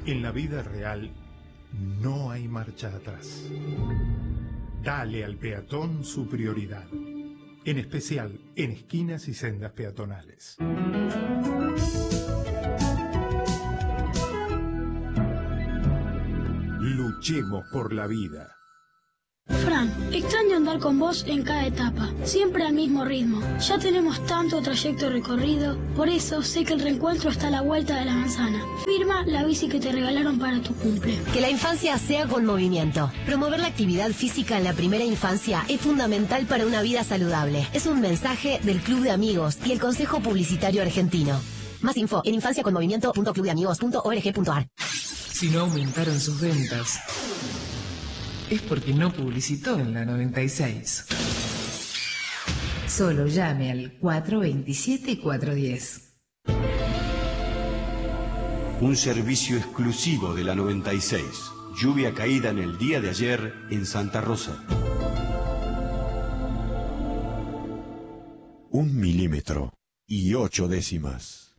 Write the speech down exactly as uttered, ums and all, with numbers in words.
En la vida real no hay marcha atrás. Dale al peatón su prioridad, en especial en esquinas y sendas peatonales. Luchemos por la vida. Fran, extraño andar con vos en cada etapa, siempre al mismo ritmo. Ya tenemos tanto trayecto recorrido, por eso sé que el reencuentro está a la vuelta de la manzana. Firma la bici que te regalaron para tu cumple. Que la infancia sea con movimiento. Promover la actividad física en la primera infancia es fundamental para una vida saludable. Es un mensaje del Club de Amigos y el Consejo Publicitario Argentino. Más info en infancia con movimiento punto club de amigos punto org punto ar. Si no aumentaron sus ventas, es porque no publicitó en la noventa y seis. Solo llame al cuatro veintisiete cuatrocientos diez. Un servicio exclusivo de la noventa y seis. Lluvia caída en el día de ayer en Santa Rosa. Un milímetro y ocho décimas.